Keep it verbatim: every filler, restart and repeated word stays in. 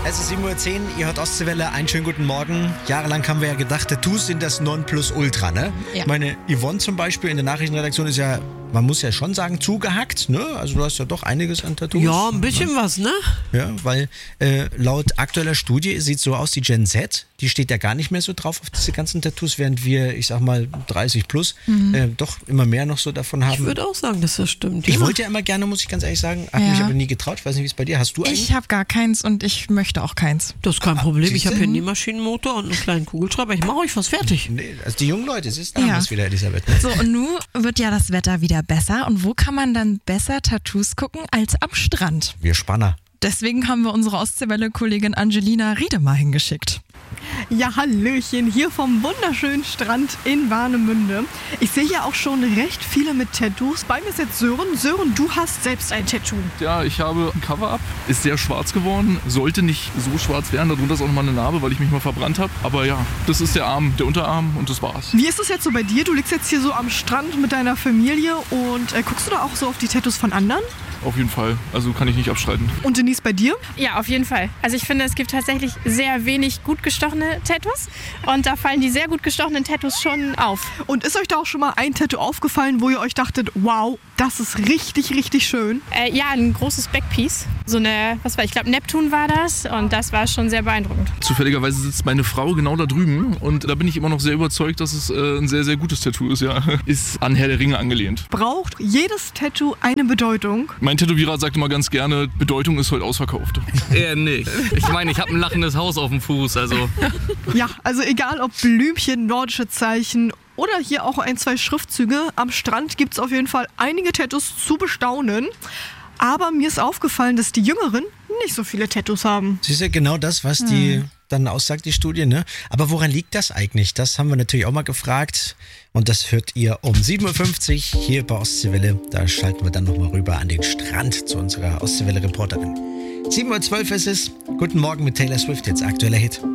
Es ist sieben Uhr zehn, ihr hört Ostseewelle, einen schönen guten Morgen. Jahrelang haben wir ja gedacht, Tattoos sind das Nonplusultra, ne? Ja. Ich meine, Yvonne zum Beispiel in der Nachrichtenredaktion ist ja, man muss ja schon sagen, zugehackt, ne? Also du hast ja doch einiges an Tattoos. Ja, ein bisschen ne? was, ne? Ja, weil äh, laut aktueller Studie sieht so aus, die Gen Z, die steht ja gar nicht mehr so drauf auf diese ganzen Tattoos, während wir, ich sag mal, dreißig plus, mhm. äh, doch immer mehr noch so davon haben. Ich würde auch sagen, dass das stimmt. Ich ja. wollte ja immer gerne, muss ich ganz ehrlich sagen, habe Ja. mich aber nie getraut. Ich weiß nicht, wie es bei dir. Hast du einen? Ich habe gar keins und ich möchte auch keins. Das ist kein Problem. Ich siehste? habe hier einen Nähmaschinenmotor und einen kleinen Kugelschreiber. Ich mache euch was fertig. Nee, also die jungen Leute, es ist Ja. damals wieder, Elisabeth. Ne? So, und nun wird ja das Wetter wieder besser. Und wo kann man dann besser Tattoos gucken als am Strand? Wir Spanner. Deswegen haben wir unsere Ostseewelle-Kollegin Angelina Riede mal hingeschickt. Ja, Hallöchen, hier vom wunderschönen Strand in Warnemünde. Ich sehe ja auch schon recht viele mit Tattoos. Bei mir ist jetzt Sören. Sören, du hast selbst ein Tattoo. Ja, ich habe ein Cover-Up, ist sehr schwarz geworden, sollte nicht so schwarz werden, darunter ist auch nochmal eine Narbe, weil ich mich mal verbrannt habe. Aber ja, das ist der Arm, der Unterarm und das war's. Wie ist es jetzt so bei dir? Du liegst jetzt hier so am Strand mit deiner Familie und äh, guckst du da auch so auf die Tattoos von anderen? Auf jeden Fall, also kann ich nicht abstreiten. Und Denise, bei dir? Ja, auf jeden Fall. Also ich finde, es gibt tatsächlich sehr wenig gut gestochene Tattoos und da fallen die sehr gut gestochenen Tattoos schon auf. Und ist euch da auch schon mal ein Tattoo aufgefallen, wo ihr euch dachtet, wow, das ist richtig, richtig schön? Äh, ja, ein großes Backpiece. So eine, was war ich glaube Neptun war das und das war schon sehr beeindruckend. Zufälligerweise sitzt meine Frau genau da drüben und da bin ich immer noch sehr überzeugt, dass es äh, ein sehr, sehr gutes Tattoo ist, ja. Ist an Herr der Ringe angelehnt. Braucht jedes Tattoo eine Bedeutung? Mein Tätowierer sagt immer ganz gerne, Bedeutung ist heute ausverkauft. Eher nicht. Ich meine, ich habe ein lachendes Haus auf dem Fuß, also... Ja, also egal ob Blümchen, nordische Zeichen oder hier auch ein, zwei Schriftzüge. Am Strand gibt es auf jeden Fall einige Tattoos zu bestaunen. Aber mir ist aufgefallen, dass die Jüngeren nicht so viele Tattoos haben. Das ist ja genau das, was die dann aussagt, die Studie, ne? Aber woran liegt das eigentlich? Das haben wir natürlich auch mal gefragt. Und das hört ihr um sieben Uhr fünfzig hier bei Ostseewelle. Da schalten wir dann nochmal rüber an den Strand zu unserer Ostseewelle-Reporterin. sieben Uhr zwölf ist es. Guten Morgen mit Taylor Swift, jetzt aktueller Hit.